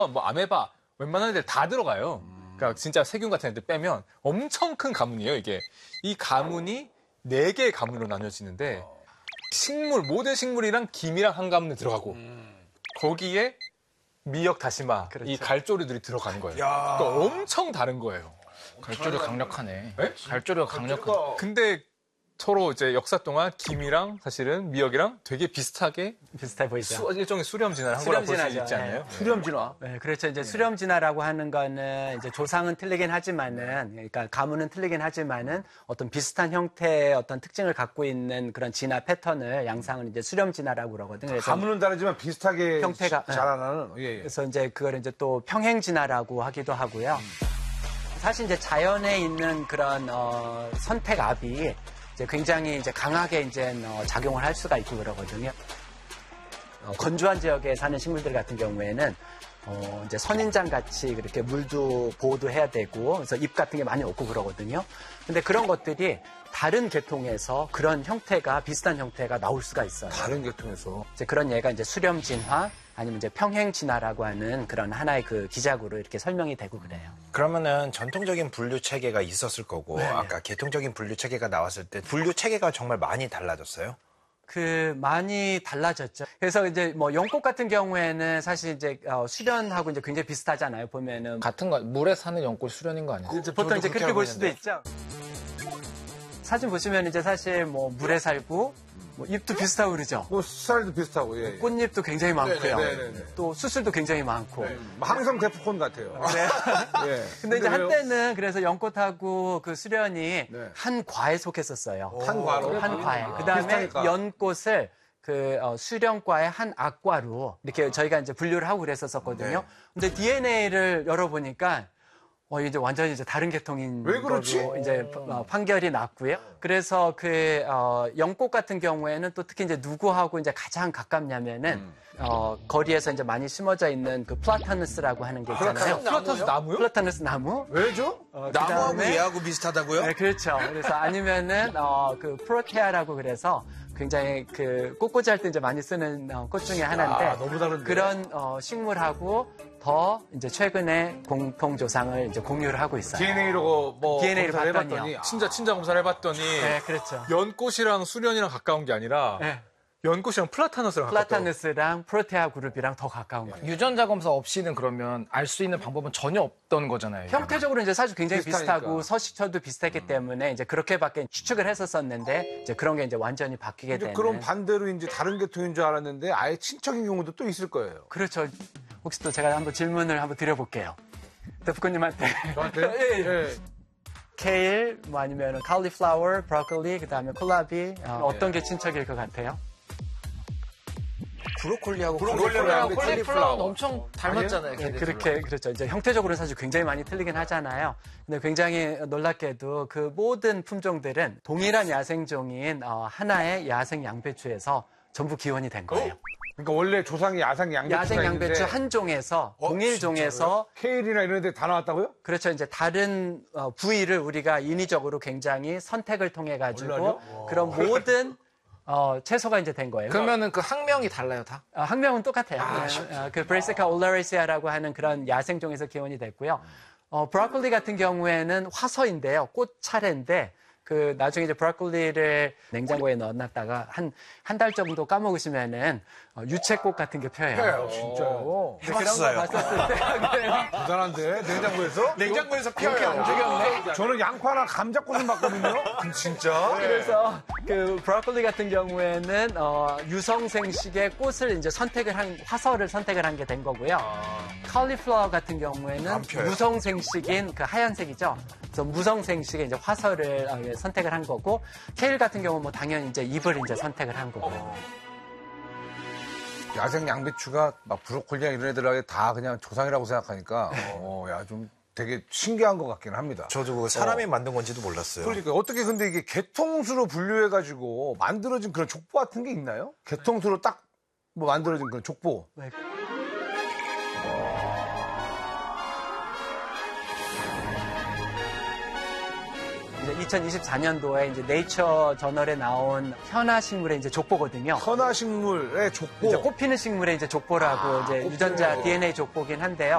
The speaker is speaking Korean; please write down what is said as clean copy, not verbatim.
뭐 아메바 웬만한 애들 다 들어가요. 그러니까 진짜 세균 같은 애들 빼면 엄청 큰 가문이에요, 이게. 이 가문이 4개의 가문으로 나뉘어지는데 식물, 모든 식물이랑 김이랑 한 가문에 들어가고 거기에 미역, 다시마, 그렇죠. 이 갈조류들이 들어가는 거예요. 그러니까 엄청 다른 거예요. 갈조류가 강력하네. 네? 갈조류가 강력하네. 근데 서로 이제 역사 동안 김이랑 사실은 미역이랑 되게 비슷하게 비슷해 보이죠. 일종의 수렴 진화를 한 거라고 볼 수 있지 않나요? 수렴 진화. 네, 그렇죠. 이제 수렴 진화라고 하는 거는 이제 조상은 틀리긴 하지만은, 그러니까 가문은 틀리긴 하지만은 어떤 비슷한 형태의 어떤 특징을 갖고 있는 그런 진화 패턴을 양상을 이제 수렴 진화라고 그러거든요. 그래서 가문은 다르지만 비슷하게 형태가, 자라나는. 예. 그래서 이제 그걸 이제 또 평행 진화라고 하기도 하고요. 사실 이제 자연에 있는 그런 선택압이 이제 굉장히 이제 강하게 이제 작용을 할 수가 있고 그러거든요. 건조한 지역에 사는 식물들 같은 경우에는 이제 선인장 같이 그렇게 물도 보호도 해야 되고, 그래서 잎 같은 게 많이 없고 그러거든요. 근데 그런 것들이 다른 계통에서 그런 형태가, 비슷한 형태가 나올 수가 있어요. 다른 계통에서. 이제 그런 예가 이제 수렴 진화, 아니면 이제 평행 진화라고 하는 그런 하나의 그 기작으로 이렇게 설명이 되고 그래요. 그러면은 전통적인 분류 체계가 있었을 거고, 네. 아까 계통적인 분류 체계가 나왔을 때 분류 체계가 정말 많이 달라졌어요? 많이 달라졌죠. 그래서 이제 뭐 연꽃 같은 경우에는 사실 이제 수련하고 이제 굉장히 비슷하잖아요. 보면은 같은 거, 물에 사는 연꽃 수련인 거 아니에요? 보통 이제 그렇게 알고 볼 수도 있는데. 있죠. 사진 보시면 이제 사실 뭐 물에 살고 뭐 잎도 비슷하고 그러죠. 뭐 스타일도 비슷하고. 예. 꽃잎도 굉장히 많고요. 네네네네. 또 수술도 굉장히 많고. 항상 대포콘 같아요. 예. 근데 이제 왜요? 한때는 그래서 연꽃하고 그 수련이 네. 한 과에 속했었어요. 한 과로? 한 과에. 그다음에 비슷하니까. 연꽃을 수련과의 한 악과로 이렇게 저희가 이제 분류를 하고 그랬었거든요. 근데 DNA를 열어보니까 이제 완전히 이제 다른 계통인 왜 그렇지? 거로 이제 판결이 났고요. 그래서 연꽃 같은 경우에는 또 특히 이제 누구하고 이제 가장 가깝냐면은 거리에서 이제 많이 심어져 있는 그 플라타누스라고 하는 게 있잖아요. 플라타누스 나무요? 플라타누스 나무. 왜죠? 나무하고 그다음에- 얘하고 비슷하다고요? 네, 그렇죠. 그래서 아니면은 그 프로테아라고 그래서 굉장히 그 꽃꽂이 할 때 이제 많이 쓰는 꽃 중에 하나인데 너무 다른데. 그런 식물하고 더 이제 최근에 공통 조상을 이제 공유를 하고 있어요. DNA로 뭐 DNA를 검사를 봤더니요. 해봤더니 친자 검사를 해봤더니 네, 그렇죠. 연꽃이랑 수련이랑 가까운 게 아니라 네. 연꽃이랑 플라타너스랑 가깝다고. 플라타누스랑 프로테아 그룹이랑 더 가까운 거예요. 유전자 검사 없이는 그러면 알 수 있는 방법은 전혀 없던 거잖아요. 형태적으로 이제 사실 굉장히 비슷하니까. 비슷하고 서식처도 비슷했기 때문에 이제 그렇게밖에 추측을 했었었는데 이제 그런 게 이제 완전히 바뀌게 이제 되는. 그런 반대로 이제 다른 계통인 줄 알았는데 아예 친척인 경우도 또 있을 거예요. 그렇죠. 혹시 또 제가 한번 질문을 한번 드려볼게요. 대표님한테. 저한테? 예, 예. 예. 케일, 뭐 아니면 칼리플라워, 브로콜리, 그다음에 콜라비 어떤 게 친척일 것 같아요? 브로콜리하고 브로콜리하고 콜리플라워는 엄청 닮았잖아요. 네, 걔네들. 그렇게 그렇죠. 이제 형태적으로는 사실 굉장히 많이 틀리긴 하잖아요. 근데 굉장히 놀랍게도 그 모든 품종들은 동일한 야생종인 하나의 야생 양배추에서 전부 기원이 된 거예요. 그러니까 원래 조상이 야생 양배추가 야생 양배추 있는데 한 종에서 동일 종에서 케일이나 이런 데 다 나왔다고요? 그렇죠. 이제 다른 부위를 우리가 인위적으로 굉장히 선택을 통해 가지고 그런 모든 채소가 이제 된 거예요. 그러면은 그 학명이 달라요, 다? 학명은 똑같아요. 그 브레시카 올라리시아라고 하는 그런 야생종에서 기원이 됐고요. 브로콜리 같은 경우에는 화서인데요. 꽃차례인데 그 나중에 이제 브로콜리를 냉장고에 넣어놨다가 한 달 정도 까먹으시면은 유채꽃 같은 게 펴요. 진짜요? 해봤어요. 그런 거 봤었을 때 그래요? 대단한데 냉장고에서? 냉장고에서 펴요. 저는 양파나 감자꽃은 봤거든요. 진짜? 그래서 그 브로콜리 같은 경우에는 유성생식의 꽃을 이제 화서를 선택을 한 게 된 거고요. 칼리플라워 같은 경우에는 안 펴요. 무성생식인 그 하얀색이죠. 그래서 무성생식의 이제 화서를 선택을 한 거고, 케일 같은 경우 뭐 당연히 이제 잎을 이제 선택을 한 거고요. 야생 양배추가 막 브로콜리나 이런 애들하고 다 그냥 조상이라고 생각하니까 야, 좀 되게 신기한 것 같긴 합니다. 저도 그거 사람이 만든 건지도 몰랐어요. 그러니까 어떻게 근데 이게 개통수로 분류해가지고 만들어진 그런 족보 같은 게 있나요? 개통수로 딱 뭐 만들어진 그런 족보. 네. 이제 2024년도에 이제 네이처 저널에 나온 현아식물의 이제 족보거든요. 현아식물의 족보. 이제 꽃피는 식물의 이제 족보라고 이제 유전자 DNA 족보긴 한데요.